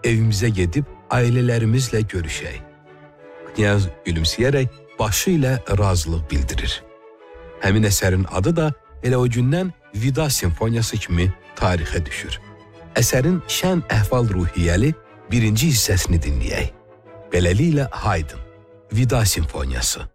evimizə gedib ailələrimizlə görüşək. Knyaz gülümsəyərək başı ilə razılıq bildirir. Həmin əsərin adı da elə o gündən Vida simfoniyası kimi tarixə düşür. Əsərin şən əhval-ruhiyyəli birinci hissəsini dinləyək. Beləliklə Haydn, Vida simfoniyası.